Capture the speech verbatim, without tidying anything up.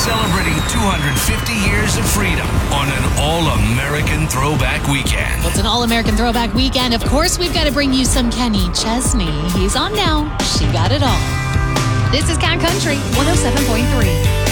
celebrating two hundred fifty years of freedom on an all-American throwback weekend. Well, it's an all-American throwback weekend. Of course, we've got to bring you some Kenny Chesney. He's on now. She got it all. This is Cat Country one oh seven point three.